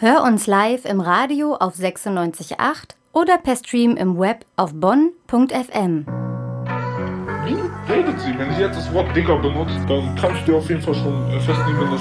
Hör uns live im Radio auf 96.8 oder per Stream im Web auf bonn.fm. Wie redet sie? Wenn sie jetzt das Wort Digger benutzt, dann kannst du auf jeden Fall schon festnehmen, dass